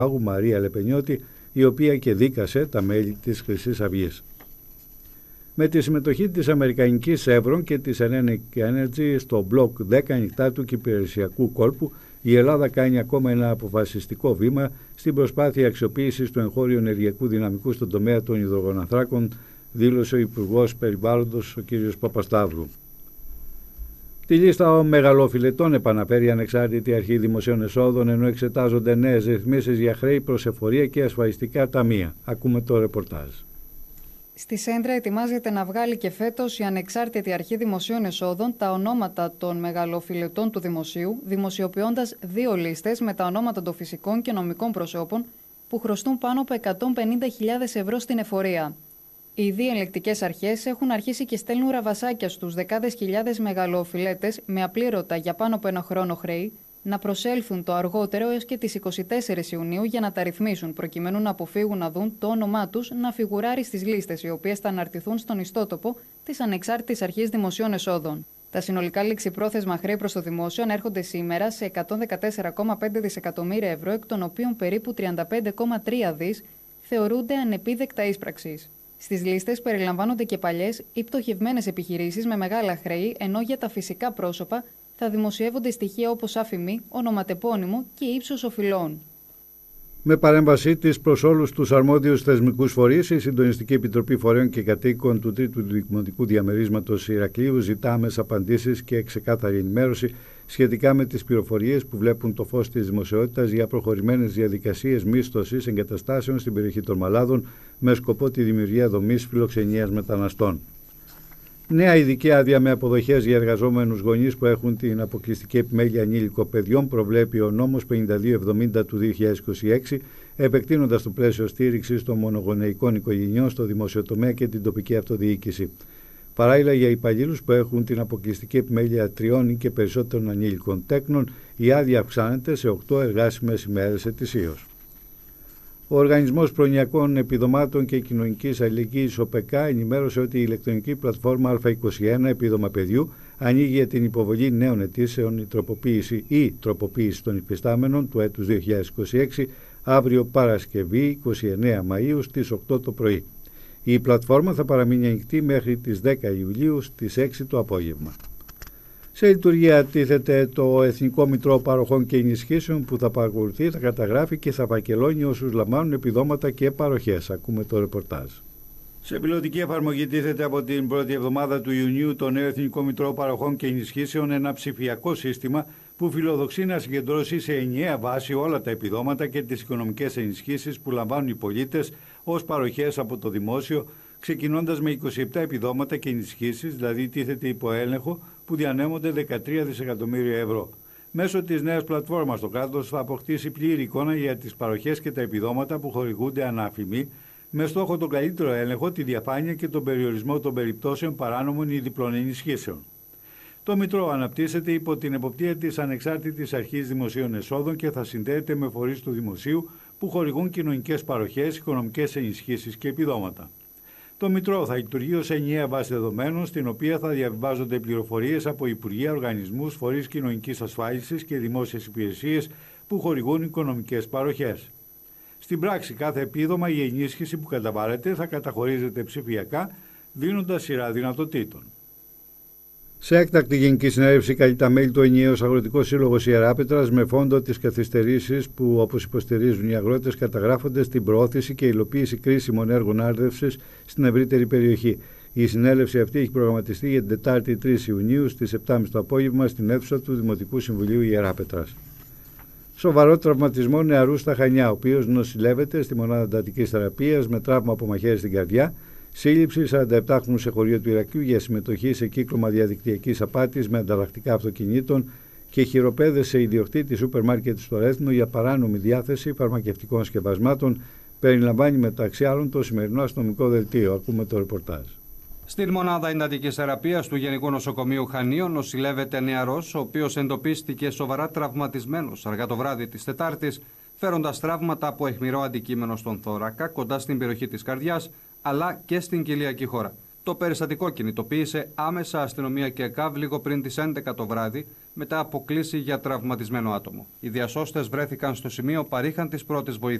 Μαρία Λεπενιώτη, η οποία και δίκασε τα μέλη της Χρυσής Αυγής. Με τη συμμετοχή της Αμερικανικής Chevron και της Hellenic Energy στο μπλοκ 10 ανοιχτά του κυπριακού κόλπου, η Ελλάδα κάνει ακόμα ένα αποφασιστικό βήμα στην προσπάθεια αξιοποίησης του εγχώριου ενεργειακού δυναμικού στον τομέα των υδρογονανθράκων, δήλωσε ο Υπουργός Περιβάλλοντος ο κ. Παπασταύρου. Τη λίστα μεγαλοφιλετών επαναφέρει η Ανεξάρτητη Αρχή Δημοσίων Εσόδων, ενώ εξετάζονται νέες ρυθμίσεις για χρέη προς εφορία και ασφαλιστικά ταμεία. Ακούμε το ρεπορτάζ. Στη Σέντρα ετοιμάζεται να βγάλει και φέτος η Ανεξάρτητη Αρχή Δημοσίων Εσόδων τα ονόματα των μεγαλοφιλετών του δημοσίου, δημοσιοποιώντας 2 λίστες με τα ονόματα των φυσικών και νομικών προσώπων που χρωστούν πάνω από 150.000 ευρώ στην εφορία. Οι δύο ελεκτικές αρχές έχουν αρχίσει και στέλνουν ραβασάκια στους δεκάδες χιλιάδες μεγαλοφιλέτες με απλήρωτα για πάνω από 1 χρόνο χρέη να προσέλθουν το αργότερο έως και τις 24 Ιουνίου για να τα ρυθμίσουν, προκειμένου να αποφύγουν να δουν το όνομά τους να φιγουράρει στις λίστες, οι οποίες θα αναρτηθούν στον ιστότοπο της Ανεξάρτητης Αρχής Δημοσίων Εσόδων. Τα συνολικά ληξιπρόθεσμα χρέη προς το δημόσιο ανέρχονται σήμερα σε 114,5 δισεκατομμύρια ευρώ, εκ των οποίων περίπου 35,3 δις θεωρούνται ανεπίδεκτα ίσπραξης. Στις λίστες περιλαμβάνονται και παλιές ή πτωχευμένες επιχειρήσεις με μεγάλα χρέη, ενώ για τα φυσικά πρόσωπα θα δημοσιεύονται στοιχεία όπως άφημη, ονοματεπώνυμο και ύψος οφειλών. Με παρέμβασή της προς όλους τους αρμόδιους θεσμικούς φορείς, η Συντονιστική Επιτροπή Φορέων και Κατοίκων του Τρίτου Δημοτικού Διαμερίσματος Ηρακλείου ζητά άμεσες απαντήσεις και ξεκάθαρη ενημέρωση σχετικά με τις πληροφορίες που βλέπουν το φως της δημοσιότητας για προχωρημένες διαδικασίες μίσθωσης εγκαταστάσεων στην περιοχή των Μαλάδων με σκοπό τη δημιουργία δομής φιλοξενίας μεταναστών. Νέα ειδική άδεια με αποδοχές για εργαζόμενους γονείς που έχουν την αποκλειστική επιμέλεια ανήλικων παιδιών προβλέπει ο νόμος 5270 του 2026, επεκτείνοντας το πλαίσιο στήριξης των μονογονεϊκών οικογενειών στο δημόσιο τομέα και την τοπική αυτοδιοίκηση. Παράλληλα, για υπαλλήλους που έχουν την αποκλειστική επιμέλεια 3 ή και περισσότερων ανήλικων τέκνων, η άδεια αυξάνεται σε 8 εργάσιμες ημέρες ετησίως. Ο Οργανισμός Προνοιακών Επιδομάτων και Κοινωνικής Αλληλεγγύης ΟΠΕΚΑ ενημέρωσε ότι η ηλεκτρονική πλατφόρμα Α21 Επίδομα Παιδιού ανοίγει για την υποβολή νέων αιτήσεων η τροποποίηση των υφιστάμενων του έτους 2026 αύριο Παρασκευή 29 Μαΐου στις 8 το πρωί. Η πλατφόρμα θα παραμείνει ανοιχτή μέχρι τις 10 Ιουλίου στις 6 το απόγευμα. Σε λειτουργία τίθεται το Εθνικό Μητρό Παροχών και Ενισχύσεων που θα παρακολουθεί, θα καταγράφει και θα φακελώνει όσους λαμβάνουν επιδόματα και παροχές. Ακούμε το ρεπορτάζ. Σε πιλωτική εφαρμογή τίθεται από την πρώτη εβδομάδα του Ιουνίου το νέο Εθνικό Μητρό Παροχών και Ενισχύσεων, ένα ψηφιακό σύστημα που φιλοδοξεί να συγκεντρώσει σε ενιαία βάση όλα τα επιδόματα και τις οικονομικές ενισχύσεις που λαμβάνουν οι πολίτες ως παροχές από το δημόσιο, ξεκινώντας με 27 επιδόματα και ενισχύσεις, δηλαδή τίθεται υπό έλεγχο, που διανέμονται 13 δισεκατομμύρια ευρώ. Μέσω της νέας πλατφόρμας το κράτος θα αποκτήσει πλήρη εικόνα για τις παροχές και τα επιδόματα που χορηγούνται ανάφημοι, με στόχο τον καλύτερο έλεγχο, τη διαφάνεια και τον περιορισμό των περιπτώσεων παράνομων ή διπλών ενισχύσεων. Το Μητρό αναπτύσσεται υπό την εποπτεία της Ανεξάρτητης Αρχής Δημοσίων Εσόδων και θα συνδέεται με φορείς του δημοσίου που χορηγούν κοινωνικές παροχές, οικονομικές ενισχύσεις και επιδόματα. Το Μητρό θα λειτουργεί ως ενιαία βάση δεδομένων, στην οποία θα διαβιβάζονται πληροφορίες από υπουργεία, οργανισμούς, φορείς κοινωνικής ασφάλισης και δημόσιες υπηρεσίες που χορηγούν οικονομικές παροχές. Στην πράξη, κάθε επίδομα ή ενίσχυση που καταβάλλεται θα καταχωρίζεται ψηφιακά, δίνοντας σειρά δυνατοτήτων. Σε έκτακτη γενική συνέλευση καλεί τα μέλη του Ενιαίος Αγροτικός Σύλλογος Ιεράπετρας με φόντο τις καθυστερήσεις που, όπως υποστηρίζουν οι αγρότες, καταγράφονται στην προώθηση και υλοποίηση κρίσιμων έργων άρδευσης στην ευρύτερη περιοχή. Η συνέλευση αυτή έχει προγραμματιστεί για την Τετάρτη 3 Ιουνίου στις 7.30 το απόγευμα στην αίθουσα του Δημοτικού Συμβουλίου Ιεράπετρας. Σοβαρό τραυματισμό νεαρού στα Χανιά, ο οποίος νοσηλεύεται στη μονάδα εντατικής θεραπείας με τραύμα από μαχαίρι στην καρδιά. Σύλληψη 47χρονου σε χωρίο του Ηρακλείου για συμμετοχή σε κύκλωμα διαδικτυακής απάτης με ανταλλακτικά αυτοκινήτων και χειροπέδες σε ιδιοκτήτη σούπερ μάρκετ στο Ρέθνο για παράνομη διάθεση φαρμακευτικών σκευασμάτων, περιλαμβάνει μεταξύ άλλων το σημερινό αστυνομικό δελτίο. Ακούμε το ρεπορτάζ. Στην μονάδα εντατικής θεραπείας του Γενικού Νοσοκομείου Χανίων νοσηλεύεται νεαρός, ο οποίος εντοπίστηκε σοβαρά τραυματισμένος αργά το βράδυ της Τετάρτης, φέροντας τραύματα από αιχμηρό αντικείμενο στον θώρακα κοντά στην περιοχή της καρδιάς, αλλά και στην κοιλιακή χώρα. Το περιστατικό κινητοποίησε άμεσα αστυνομία και ΕΚΑΒ λίγο πριν τις 11 το βράδυ, μετά από κλήση για τραυματισμένο άτομο. Οι διασώστες βρέθηκαν στο σημείο, παρήχαν τις πρώτες βοήθειες.